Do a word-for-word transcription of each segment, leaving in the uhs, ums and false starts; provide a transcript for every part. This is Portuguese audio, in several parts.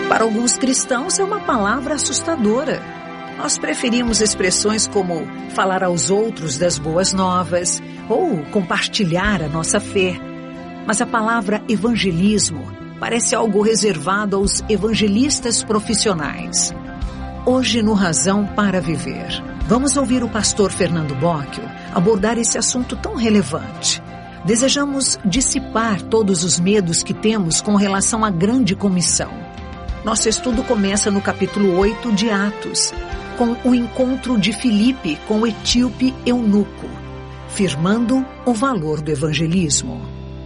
Para alguns cristãos é uma palavra assustadora. Nós preferimos expressões como falar aos outros das boas novas ou compartilhar a nossa fé. Mas a palavra evangelismo parece algo reservado aos evangelistas profissionais. Hoje no Razão para Viver, vamos ouvir o pastor Fernando Bocchio abordar esse assunto tão relevante. Desejamos dissipar todos os medos que temos com relação à grande comissão. Nosso estudo começa no capítulo oito de Atos, com o encontro de Filipe com o etíope eunuco, firmando o valor do evangelismo.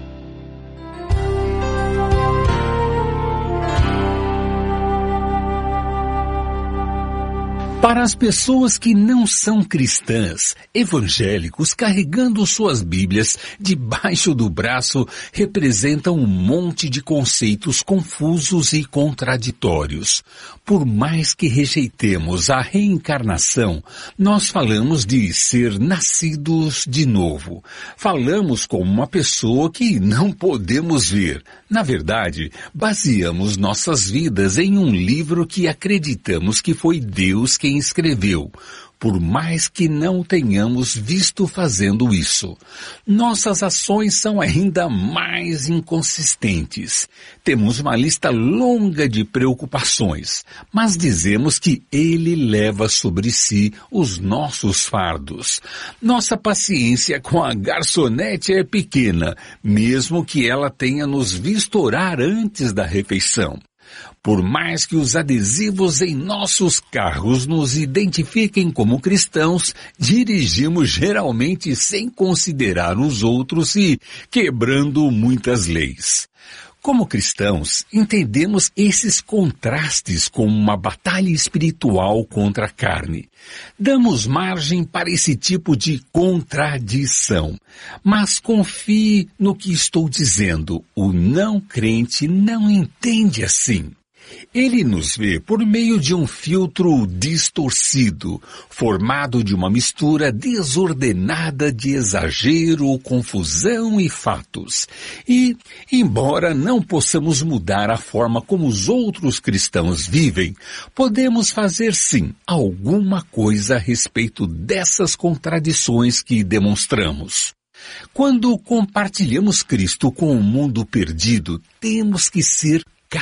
Para as pessoas que não são cristãs, evangélicos carregando suas Bíblias debaixo do braço representam um monte de conceitos confusos e contraditórios. Por mais que rejeitemos a reencarnação, nós falamos de ser nascidos de novo. Falamos como uma pessoa que não podemos ver. Na verdade, baseamos nossas vidas em um livro que acreditamos que foi Deus quem escreveu, por mais que não tenhamos visto fazendo isso. Nossas ações são ainda mais inconsistentes. Temos uma lista longa de preocupações, mas dizemos que Ele leva sobre si os nossos fardos. Nossa paciência com a garçonete é pequena, mesmo que ela tenha nos visto orar antes da refeição. Por mais que os adesivos em nossos carros nos identifiquem como cristãos, dirigimos geralmente sem considerar os outros e quebrando muitas leis. Como cristãos, entendemos esses contrastes como uma batalha espiritual contra a carne. Damos margem para esse tipo de contradição. Mas confie no que estou dizendo. O não crente não entende assim. Ele nos vê por meio de um filtro distorcido, formado de uma mistura desordenada de exagero, confusão e fatos. E, embora não possamos mudar a forma como os outros cristãos vivem, podemos fazer sim alguma coisa a respeito dessas contradições que demonstramos. Quando compartilhamos Cristo com o mundo perdido, temos que ser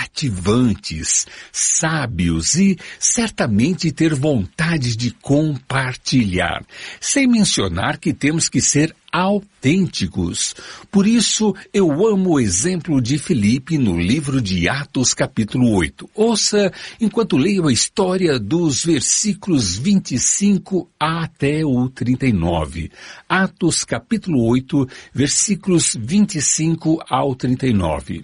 cativantes, sábios e certamente ter vontade de compartilhar, sem mencionar que temos que ser autênticos. Por isso, eu amo o exemplo de Filipe no livro de Atos capítulo oito. Ouça enquanto leio a história dos versículos vinte e cinco até o trinta e nove. Atos capítulo oito, versículos vinte e cinco ao trinta e nove.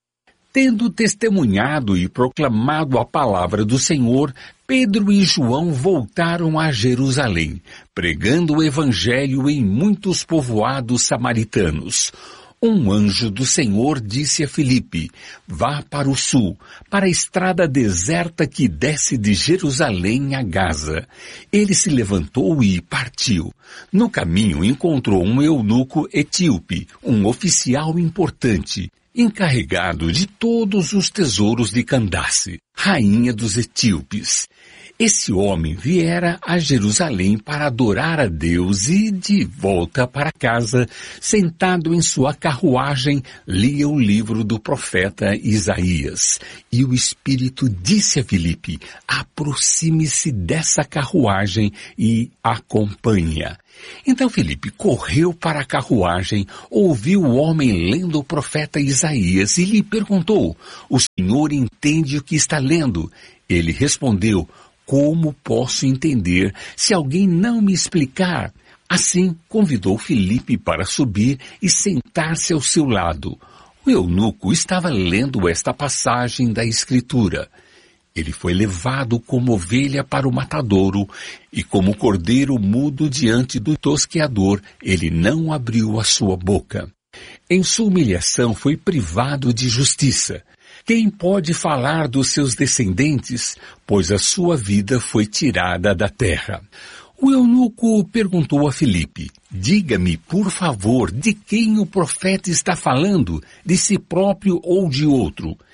Tendo testemunhado e proclamado a palavra do Senhor, Pedro e João voltaram a Jerusalém, pregando o evangelho em muitos povoados samaritanos. Um anjo do Senhor disse a Filipe: vá para o sul, para a estrada deserta que desce de Jerusalém a Gaza. Ele se levantou e partiu. No caminho encontrou um eunuco etíope, um oficial importante, encarregado de todos os tesouros de Candace, rainha dos etíopes. Esse homem viera a Jerusalém para adorar a Deus e, de volta para casa, sentado em sua carruagem, lia o livro do profeta Isaías. E o Espírito disse a Filipe: aproxime-se dessa carruagem e acompanhe-a. Então Filipe correu para a carruagem, ouviu o homem lendo o profeta Isaías e lhe perguntou: o senhor entende o que está lendo? Ele respondeu: como posso entender se alguém não me explicar? Assim, convidou Filipe para subir e sentar-se ao seu lado. O eunuco estava lendo esta passagem da Escritura. Ele foi levado como ovelha para o matadouro, e como cordeiro mudo diante do tosqueador, ele não abriu a sua boca. Em sua humilhação foi privado de justiça. Quem pode falar dos seus descendentes? Pois a sua vida foi tirada da terra. O eunuco perguntou a Filipe: diga-me, por favor, de quem o profeta está falando, de si próprio ou de outro?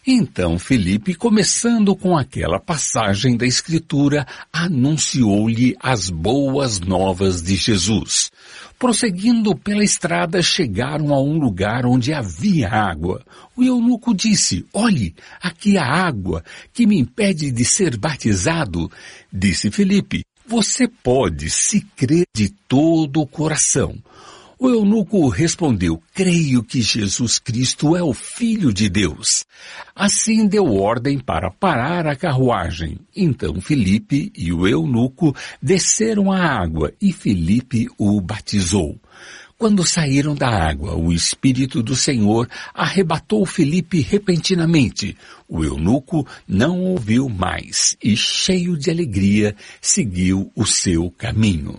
Então Felipe, começando com aquela passagem da Escritura, anunciou-lhe as boas novas de Jesus. Prosseguindo pela estrada, chegaram a um lugar onde havia água. O eunuco disse: olhe, aqui há água, que me impede de ser batizado. Disse Felipe: você pode, se crer de todo o coração. O eunuco respondeu: creio que Jesus Cristo é o Filho de Deus. Assim deu ordem para parar a carruagem. Então Felipe e o eunuco desceram à água e Felipe o batizou. Quando saíram da água, o Espírito do Senhor arrebatou Felipe repentinamente. O eunuco não ouviu mais e, cheio de alegria, seguiu o seu caminho.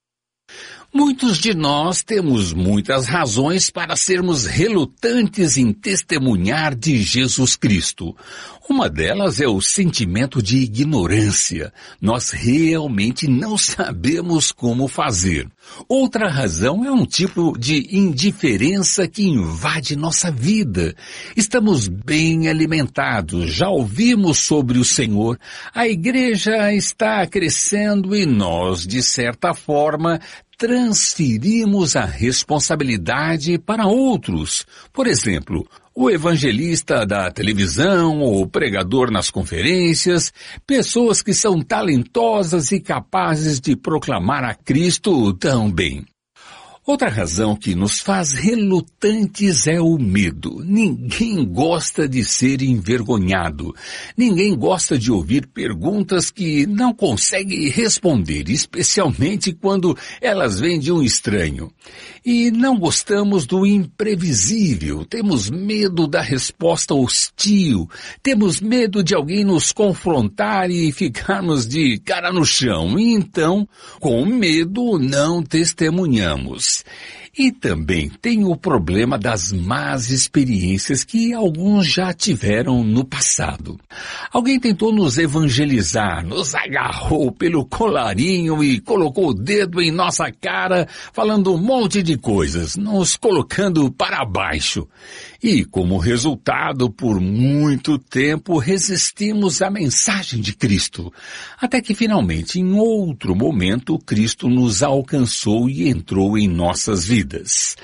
Muitos de nós temos muitas razões para sermos relutantes em testemunhar de Jesus Cristo. Uma delas é o sentimento de ignorância. Nós realmente não sabemos como fazer. Outra razão é um tipo de indiferença que invade nossa vida. Estamos bem alimentados, já ouvimos sobre o Senhor, a igreja está crescendo e nós, de certa forma, transferimos a responsabilidade para outros. Por exemplo, o evangelista da televisão, o pregador nas conferências, pessoas que são talentosas e capazes de proclamar a Cristo tão bem. Outra razão que nos faz relutantes é o medo. Ninguém gosta de ser envergonhado. Ninguém gosta de ouvir perguntas que não consegue responder, especialmente quando elas vêm de um estranho. E não gostamos do imprevisível. Temos medo da resposta hostil. Temos medo de alguém nos confrontar e ficarmos de cara no chão. E então, com medo, não testemunhamos. E também tem o problema das más experiências que alguns já tiveram no passado. Alguém tentou nos evangelizar, nos agarrou pelo colarinho e colocou o dedo em nossa cara, falando um monte de coisas, nos colocando para baixo. E, como resultado, por muito tempo resistimos à mensagem de Cristo, até que finalmente, em outro momento, Cristo nos alcançou e entrou em nossas vidas.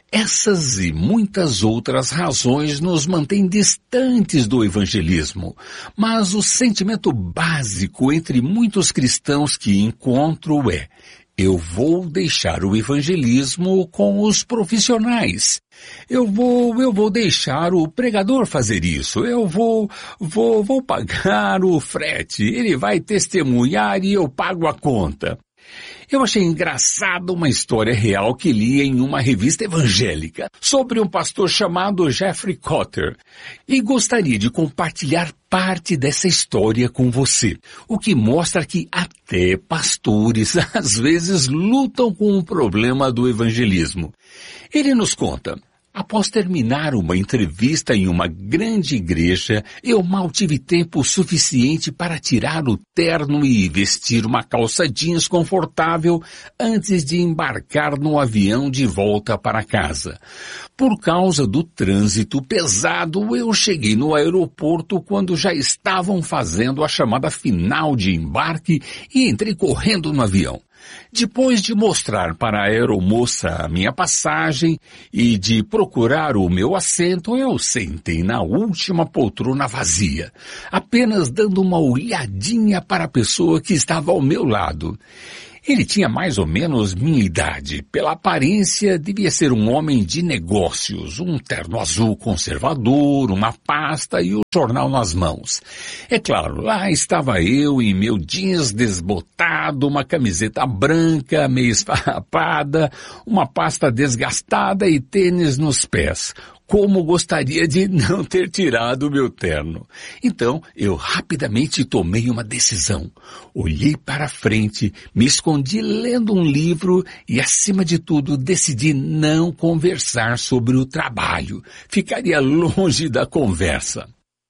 Essas e muitas outras razões nos mantêm distantes do evangelismo, mas o sentimento básico entre muitos cristãos que encontro é: eu vou deixar o evangelismo com os profissionais. Eu vou, eu vou deixar o pregador fazer isso. Eu vou, vou, vou pagar o frete. Ele vai testemunhar e eu pago a conta. Eu achei engraçado uma história real que li em uma revista evangélica sobre um pastor chamado Jeffrey Cotter e gostaria de compartilhar parte dessa história com você, o que mostra que até pastores às vezes lutam com o problema do evangelismo. Ele nos conta: após terminar uma entrevista em uma grande igreja, eu mal tive tempo suficiente para tirar o terno e vestir uma calça jeans confortável antes de embarcar no avião de volta para casa. Por causa do trânsito pesado, eu cheguei no aeroporto quando já estavam fazendo a chamada final de embarque e entrei correndo no avião. Depois de mostrar para a aeromoça a minha passagem e de procurar o meu assento, eu sentei na última poltrona vazia, apenas dando uma olhadinha para a pessoa que estava ao meu lado. Ele tinha mais ou menos minha idade. Pela aparência, devia ser um homem de negócios, um terno azul conservador, uma pasta e o jornal nas mãos. É claro, lá estava eu em meu jeans desbotado, uma camiseta branca, meio esfarrapada, uma pasta desgastada e tênis nos pés. Como gostaria de não ter tirado o meu terno. Então, eu rapidamente tomei uma decisão. Olhei para frente, me escondi lendo um livro e, acima de tudo, decidi não conversar sobre o trabalho. Ficaria longe da conversa.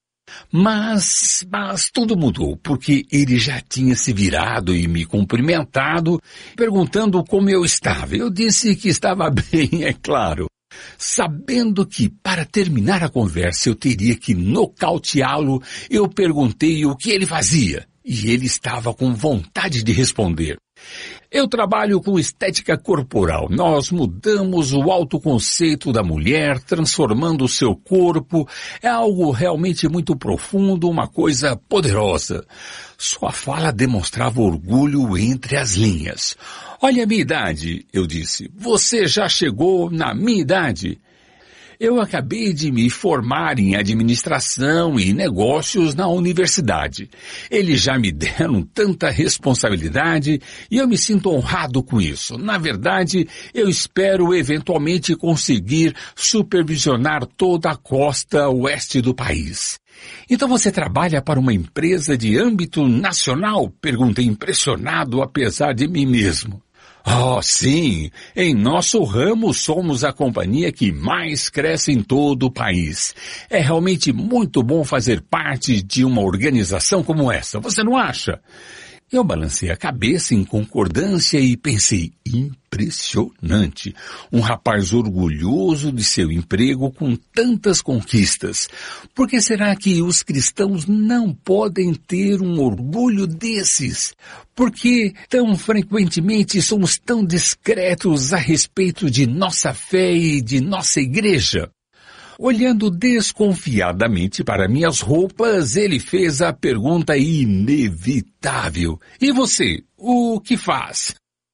Mas, mas tudo mudou, porque ele já tinha se virado e me cumprimentado, perguntando como eu estava. Eu disse que estava bem, é claro. Sabendo que, para terminar a conversa, eu teria que nocauteá-lo, eu perguntei o que ele fazia, e ele estava com vontade de responder. Eu trabalho com estética corporal. Nós mudamos o autoconceito da mulher, transformando o seu corpo. É algo realmente muito profundo, uma coisa poderosa. Sua fala demonstrava orgulho entre as linhas. Olha a minha idade, eu disse. Você já chegou na minha idade. Eu acabei de me formar em administração e negócios na universidade. Eles já me deram tanta responsabilidade e eu me sinto honrado com isso. Na verdade, eu espero eventualmente conseguir supervisionar toda a costa oeste do país. Então você trabalha para uma empresa de âmbito nacional? Perguntei impressionado apesar de mim mesmo. Oh, sim, em nosso ramo somos a companhia que mais cresce em todo o país. É realmente muito bom fazer parte de uma organização como essa, você não acha? Eu balancei a cabeça em concordância e pensei, impressionante, um rapaz orgulhoso de seu emprego com tantas conquistas. Por que será que os cristãos não podem ter um orgulho desses? Por que tão frequentemente somos tão discretos a respeito de nossa fé e de nossa igreja? Olhando desconfiadamente para minhas roupas, ele fez a pergunta inevitável. E você, o que faz?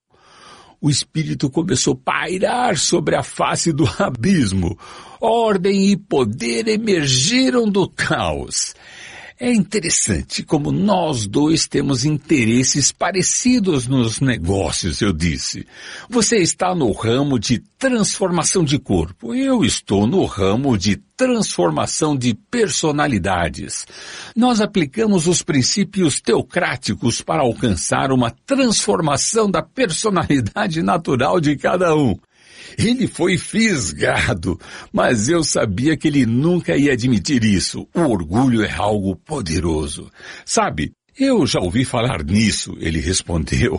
O espírito começou a pairar sobre a face do abismo. Ordem e poder emergiram do caos. É interessante como nós dois temos interesses parecidos nos negócios, eu disse. Você está no ramo de transformação de corpo. Eu estou no ramo de transformação de personalidades. Nós aplicamos os princípios teocráticos para alcançar uma transformação da personalidade natural de cada um. Ele foi fisgado, mas eu sabia que ele nunca ia admitir isso. O orgulho é algo poderoso. Sabe, eu já ouvi falar nisso, ele respondeu.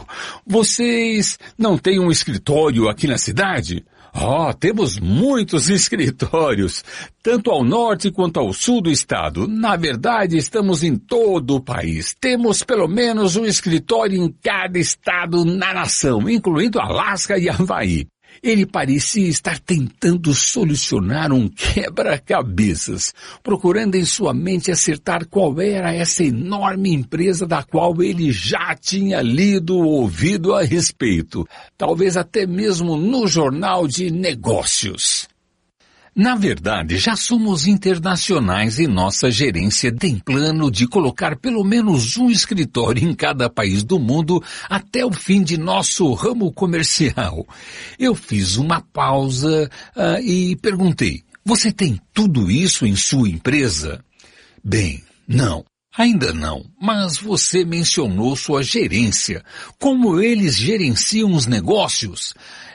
Vocês não têm um escritório aqui na cidade? Oh, temos muitos escritórios, tanto ao norte quanto ao sul do estado. Na verdade, estamos em todo o país. Temos pelo menos um escritório em cada estado na nação, incluindo Alasca e Havaí. Ele parecia estar tentando solucionar um quebra-cabeças, procurando em sua mente acertar qual era essa enorme empresa da qual ele já tinha lido ou ouvido a respeito, talvez até mesmo no jornal de negócios. Na verdade, já somos internacionais e nossa gerência tem plano de colocar pelo menos um escritório em cada país do mundo até o fim de nosso ramo comercial. Eu fiz uma pausa uh, e perguntei, você tem tudo isso em sua empresa? Bem, não. Ainda não, mas você mencionou sua gerência. Como eles gerenciam os negócios?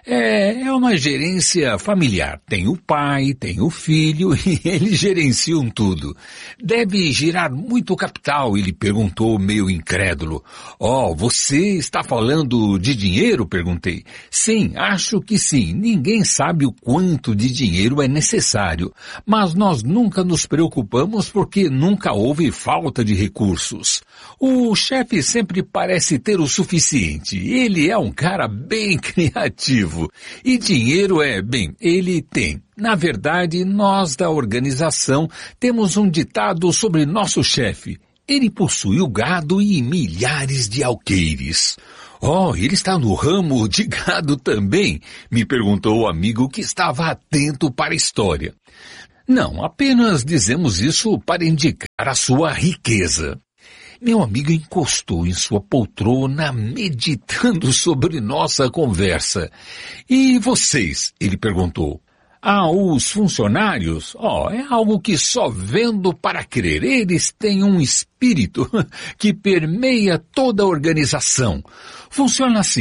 É, é uma gerência familiar. Tem o pai, tem o filho e eles gerenciam tudo. Deve girar muito capital, ele perguntou meio incrédulo. Oh, você está falando de dinheiro? Perguntei. Sim, acho que sim. Ninguém sabe o quanto de dinheiro é necessário. Mas nós nunca nos preocupamos porque nunca houve falta de recursos. O chefe sempre parece ter o suficiente. Ele é um cara bem criativo. E dinheiro é, bem, ele tem. Na verdade, nós da organização temos um ditado sobre nosso chefe. Ele possui o gado e milhares de alqueires. Oh, ele está no ramo de gado também? Me perguntou o amigo que estava atento para a história. Não, apenas dizemos isso para indicar a sua riqueza. Meu amigo encostou em sua poltrona, meditando sobre nossa conversa. E vocês? Ele perguntou. Ah, os funcionários? Oh, é algo que só vendo para crer. Eles têm um espírito que permeia toda a organização. Funciona assim.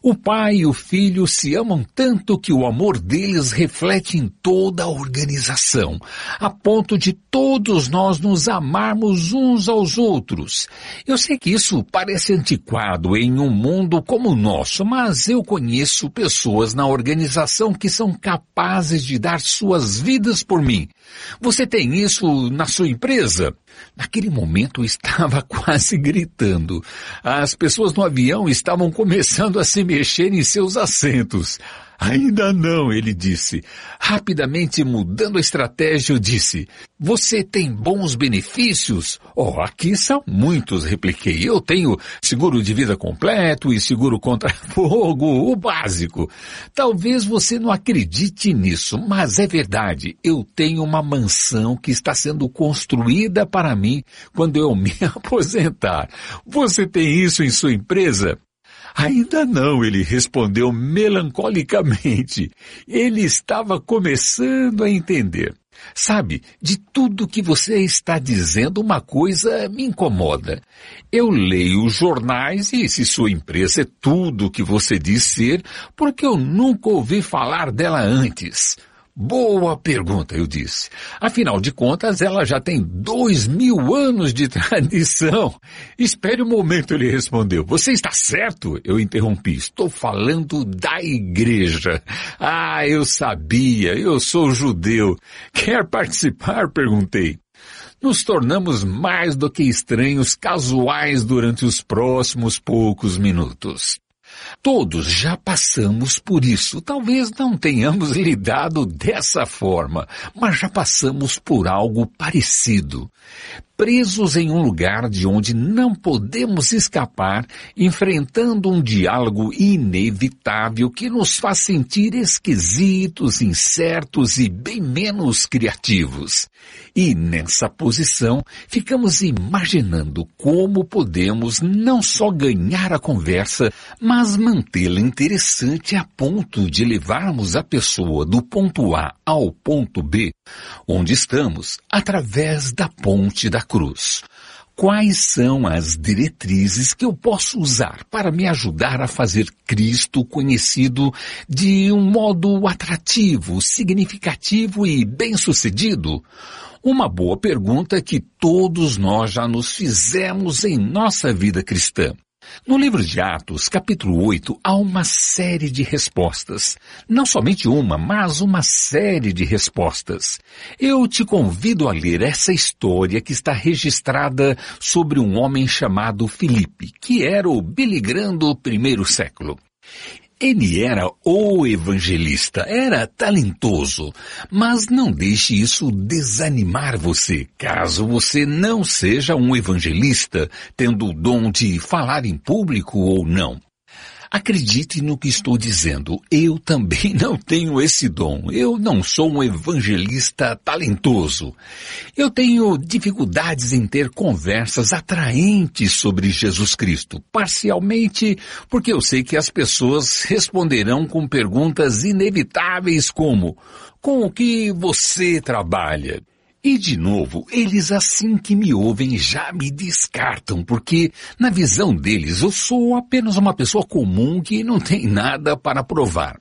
O pai e o filho se amam tanto que o amor deles reflete em toda a organização, a ponto de todos nós nos amarmos uns aos outros. Eu sei que isso parece antiquado em um mundo como o nosso, mas eu conheço pessoas na organização que são capazes de dar suas vidas por mim. Você tem isso na sua empresa? Naquele momento eu estava quase gritando. As pessoas no avião estavam começando a se mexer em seus assentos. Ainda não, ele disse. Rapidamente mudando a estratégia, eu disse, você tem bons benefícios? Oh, aqui são muitos, repliquei. Eu tenho seguro de vida completo e seguro contra fogo, o básico. Talvez você não acredite nisso, mas é verdade. Eu tenho uma mansão que está sendo construída para mim quando eu me aposentar. Você tem isso em sua empresa? Ainda não, ele respondeu melancolicamente. Ele estava começando a entender. Sabe, de tudo que você está dizendo, uma coisa me incomoda. Eu leio os jornais e se sua empresa é tudo o que você diz ser, porque eu nunca ouvi falar dela antes. Boa pergunta, eu disse. Afinal de contas, ela já tem dois mil anos de tradição. Espere um momento, ele respondeu. Você está certo? Eu interrompi. Estou falando da igreja. Ah, eu sabia. Eu sou judeu. Quer participar? Perguntei. Nos tornamos mais do que estranhos casuais durante os próximos poucos minutos. Todos já passamos por isso. Talvez não tenhamos lidado dessa forma, mas já passamos por algo parecido. Presos em um lugar de onde não podemos escapar, enfrentando um diálogo inevitável que nos faz sentir esquisitos, incertos e bem menos criativos. E nessa posição, ficamos imaginando como podemos não só ganhar a conversa, mas mantê-la interessante a ponto de levarmos a pessoa do ponto A ao ponto B, onde estamos, através da ponte da cruz. Quais são as diretrizes que eu posso usar para me ajudar a fazer Cristo conhecido de um modo atrativo, significativo e bem-sucedido? Uma boa pergunta que todos nós já nos fizemos em nossa vida cristã. No livro de Atos, capítulo oito, há uma série de respostas. Não somente uma, mas uma série de respostas. Eu te convido a ler essa história que está registrada sobre um homem chamado Filipe, que era o Billy Graham do primeiro século. Ele era o evangelista, era talentoso, mas não deixe isso desanimar você, caso você não seja um evangelista, tendo o dom de falar em público ou não. Acredite no que estou dizendo, eu também não tenho esse dom, eu não sou um evangelista talentoso. Eu tenho dificuldades em ter conversas atraentes sobre Jesus Cristo, parcialmente porque eu sei que as pessoas responderão com perguntas inevitáveis como, com o que você trabalha? E de novo, eles assim que me ouvem já me descartam, porque na visão deles eu sou apenas uma pessoa comum que não tem nada para provar.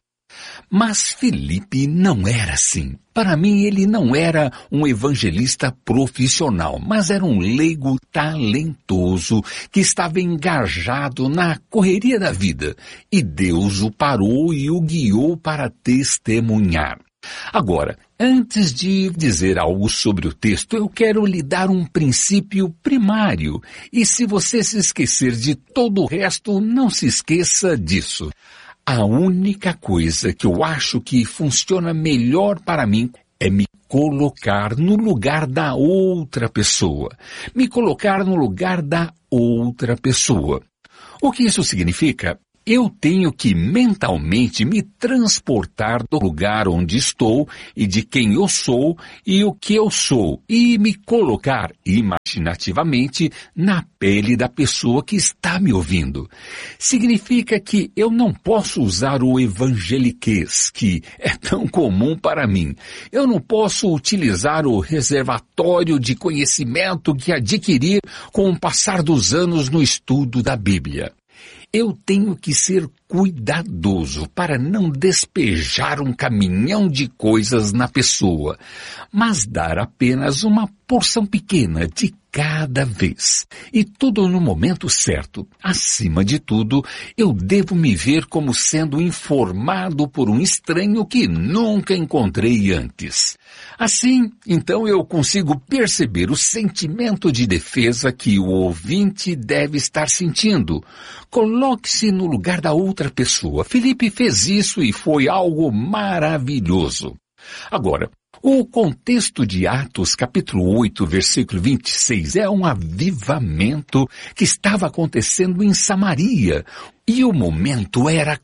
Mas Filipe não era assim. Para mim ele não era um evangelista profissional, mas era um leigo talentoso que estava engajado na correria da vida, e Deus o parou e o guiou para testemunhar. Agora, antes de dizer algo sobre o texto, eu quero lhe dar um princípio primário. E se você se esquecer de todo o resto, não se esqueça disso. A única coisa que eu acho que funciona melhor para mim é me colocar no lugar da outra pessoa. Me colocar no lugar da outra pessoa. O que isso significa? Eu tenho que mentalmente me transportar do lugar onde estou e de quem eu sou e o que eu sou e me colocar imaginativamente na pele da pessoa que está me ouvindo. Significa que eu não posso usar o evangeliquez, que é tão comum para mim. Eu não posso utilizar o reservatório de conhecimento que adquiri com o passar dos anos no estudo da Bíblia. Eu tenho que ser cuidadoso para não despejar um caminhão de coisas na pessoa, mas dar apenas uma porção pequena de cada vez. E tudo no momento certo. Acima de tudo, eu devo me ver como sendo informado por um estranho que nunca encontrei antes. Assim, então eu consigo perceber o sentimento de defesa que o ouvinte deve estar sentindo. Coloque-se no lugar da outra pessoa. Filipe fez isso e foi algo maravilhoso. Agora, o contexto de Atos, capítulo oito, versículo vinte e seis, é um avivamento que estava acontecendo em Samaria, e o momento era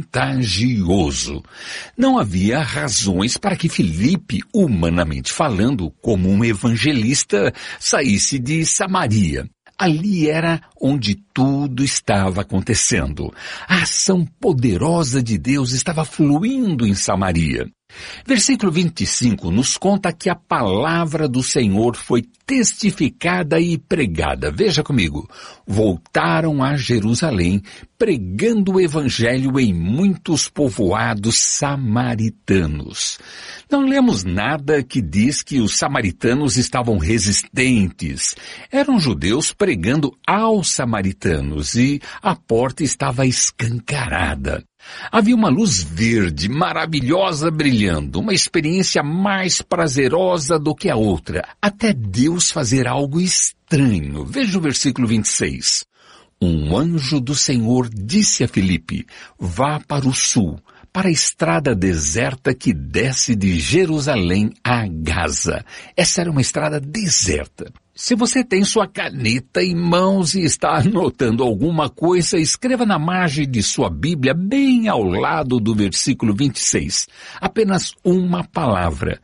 contagioso. Não havia razões para que Filipe, humanamente falando, como um evangelista, saísse de Samaria. Ali era onde tudo estava acontecendo. A ação poderosa de Deus estava fluindo em Samaria. Versículo vinte e cinco nos conta que a palavra do Senhor foi testificada e pregada. Veja comigo. Voltaram a Jerusalém, pregando o evangelho em muitos povoados samaritanos. Não lemos nada que diz que os samaritanos estavam resistentes. Eram judeus pregando aos samaritanos e a porta estava escancarada. Havia uma luz verde, maravilhosa, brilhando, uma experiência mais prazerosa do que a outra, até Deus fazer algo estranho. Veja o versículo vinte e seis. Um anjo do Senhor disse a Filipe, vá para o sul, para a estrada deserta que desce de Jerusalém a Gaza. Essa era uma estrada deserta. Se você tem sua caneta em mãos e está anotando alguma coisa, escreva na margem de sua Bíblia, bem ao lado do versículo vinte e seis. Apenas uma palavra: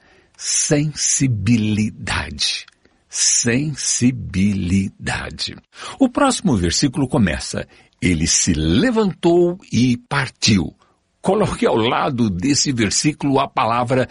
sensibilidade. Sensibilidade. O próximo versículo começa: ele se levantou e partiu. Coloque ao lado desse versículo a palavra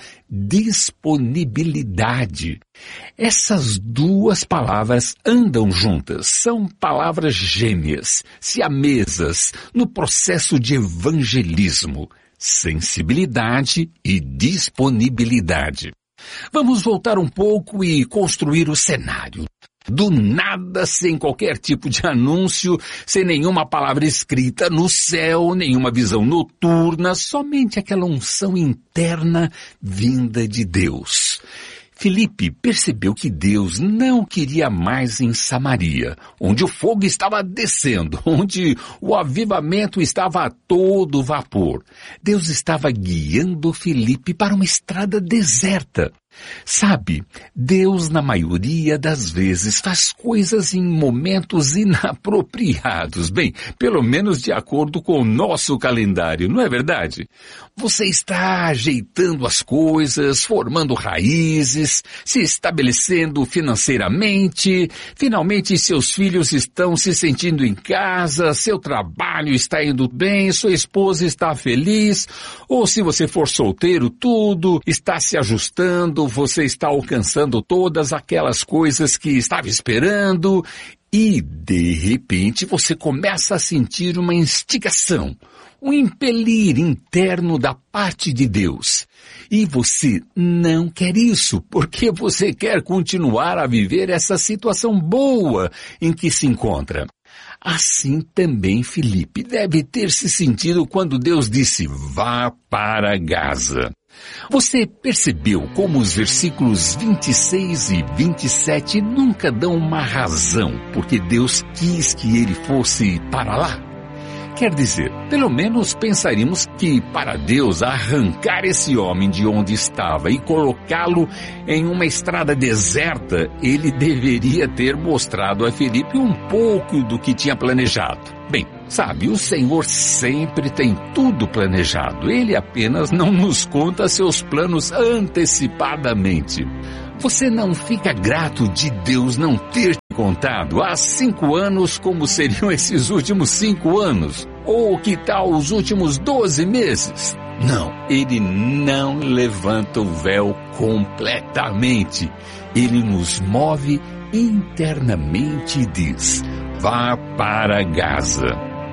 disponibilidade. Essas duas palavras andam juntas, são palavras gêmeas, siamesas, no processo de evangelismo. Sensibilidade e disponibilidade. Vamos voltar um pouco e construir o cenário. Do nada, sem qualquer tipo de anúncio, sem nenhuma palavra escrita no céu, nenhuma visão noturna, somente aquela unção interna vinda de Deus. Filipe percebeu que Deus não queria mais em Samaria, onde o fogo estava descendo, onde o avivamento estava a todo vapor. Deus estava guiando Filipe para uma estrada deserta. Sabe, Deus na maioria das vezes faz coisas em momentos inapropriados, bem, pelo menos de acordo com o nosso calendário, não é verdade? Você está ajeitando as coisas, formando raízes, se estabelecendo financeiramente, finalmente seus filhos estão se sentindo em casa, seu trabalho está indo bem, sua esposa está feliz, ou se você for solteiro, tudo está se ajustando, você está alcançando todas aquelas coisas que estava esperando e, de repente, você começa a sentir uma instigação, um impelir interno da parte de Deus. E você não quer isso, porque você quer continuar a viver essa situação boa em que se encontra. Assim também Filipe deve ter se sentido quando Deus disse, vá para Gaza. Você percebeu como os versículos vinte e seis e vinte e sete nunca dão uma razão porque Deus quis que ele fosse para lá? Quer dizer, pelo menos pensaríamos que para Deus arrancar esse homem de onde estava e colocá-lo em uma estrada deserta, ele deveria ter mostrado a Filipe um pouco do que tinha planejado. Bem, sabe, o Senhor sempre tem tudo planejado. Ele apenas não nos conta seus planos antecipadamente. Você não fica grato de Deus não ter te contado há cinco anos como seriam esses últimos cinco anos? Ou que tal os últimos doze meses? Não, ele não levanta o véu completamente. Ele nos move internamente e diz, vá para Gaza.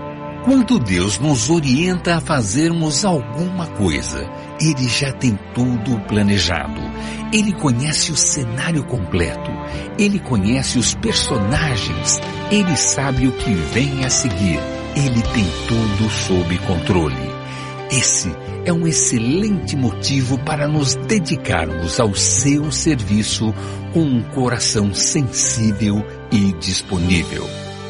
Quando Deus nos orienta a fazermos alguma coisa, Ele já tem tudo planejado. Ele conhece o cenário completo. Ele conhece os personagens. Ele sabe o que vem a seguir. Ele tem tudo sob controle. Esse é um excelente motivo para nos dedicarmos ao seu serviço com um coração sensível e disponível.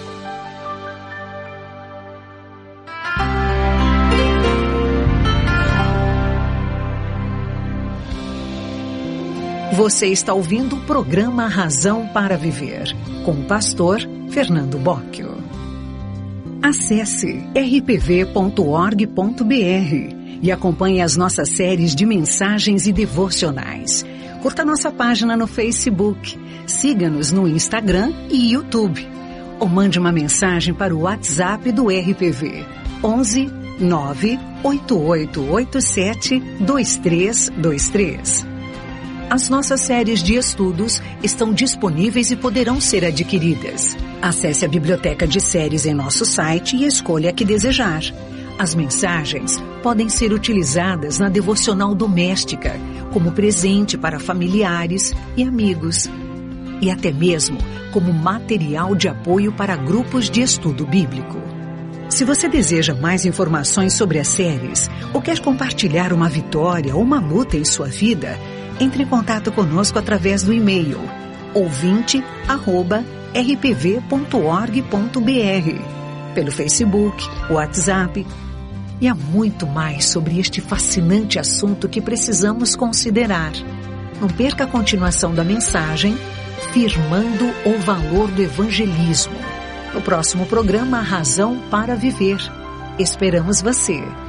Você está ouvindo o programa Razão para Viver, com o pastor Fernando Bocchio. Acesse r p v ponto org ponto b r e acompanhe as nossas séries de mensagens e devocionais. Curta nossa página no Facebook, siga-nos no Instagram e YouTube. Ou mande uma mensagem para o WhatsApp do R P V, onze nove oito oito oito sete dois três dois três. As nossas séries de estudos estão disponíveis e poderão ser adquiridas. Acesse a biblioteca de séries em nosso site e escolha a que desejar. As mensagens podem ser utilizadas na devocional doméstica, como presente para familiares e amigos, e até mesmo como material de apoio para grupos de estudo bíblico. Se você deseja mais informações sobre as séries ou quer compartilhar uma vitória ou uma luta em sua vida, entre em contato conosco através do e-mail ouvinte arroba r p v ponto org ponto b r, pelo Facebook, WhatsApp. E há muito mais sobre este fascinante assunto que precisamos considerar. Não perca a continuação da mensagem Firmando o Valor do Evangelismo, no próximo programa Razão para Viver. Esperamos você!